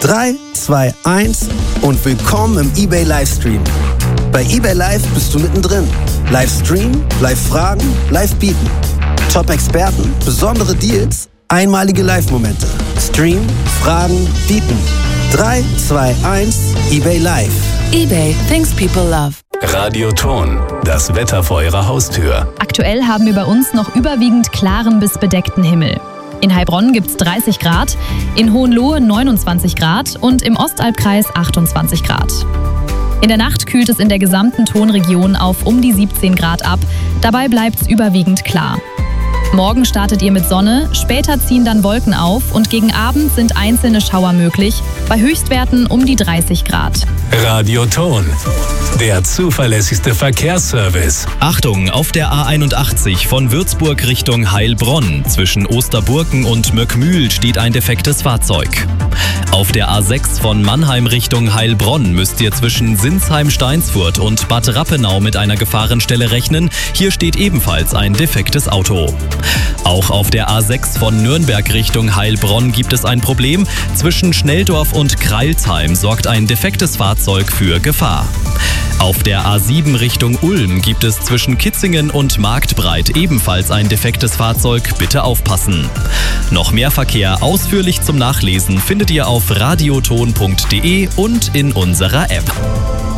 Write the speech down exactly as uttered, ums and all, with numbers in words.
drei, zwei, eins und willkommen im eBay Livestream. Bei eBay Live bist du mittendrin. Live streamen, live fragen, live bieten. Top-Experten, besondere Deals, einmalige Live-Momente. Stream, fragen, bieten. drei, zwei, eins, eBay Live. eBay, things people love. Radioton, das Wetter vor Ihrer Haustür. Aktuell haben wir bei uns noch überwiegend klaren bis bedeckten Himmel. In Heilbronn gibt es dreißig Grad, in Hohenlohe neunundzwanzig Grad und im Ostalbkreis achtundzwanzig Grad. In der Nacht kühlt es in der gesamten Tonregion auf um die siebzehn Grad ab. Dabei bleibt es überwiegend klar. Morgen startet ihr mit Sonne, später ziehen dann Wolken auf und gegen Abend sind einzelne Schauer möglich, bei Höchstwerten um die dreißig Grad. Radioton, der zuverlässigste Verkehrsservice. Achtung, auf der A einundachtzig von Würzburg Richtung Heilbronn. Zwischen Osterburken und Möckmühl steht ein defektes Fahrzeug. Auf der A sechs von Mannheim Richtung Heilbronn müsst ihr zwischen Sinsheim-Steinsfurt und Bad Rappenau mit einer Gefahrenstelle rechnen. Hier steht ebenfalls ein defektes Auto. Auch auf der A sechs von Nürnberg Richtung Heilbronn gibt es ein Problem. Zwischen Schnelldorf und Kreilsheim sorgt ein defektes Fahrzeug für Gefahr. Auf der A sieben Richtung Ulm gibt es zwischen Kitzingen und Marktbreit ebenfalls ein defektes Fahrzeug. Bitte aufpassen. Noch mehr Verkehr ausführlich zum Nachlesen findet ihr auf radioton punkt de und in unserer App.